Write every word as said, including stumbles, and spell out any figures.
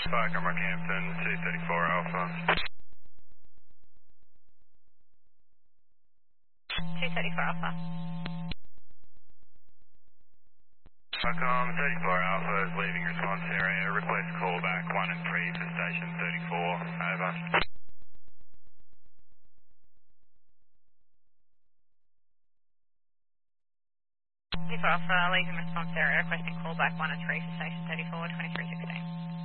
Fire Camera Campton, two thirty-four Alpha. two thirty-four Alpha. Falcom thirty-four Alpha is leaving response area. Request callback one and three for station thirty-four. Over. thirty-four Alpha, leaving response area, requesting callback one and three for station thirty-four, twenty-three sixteen.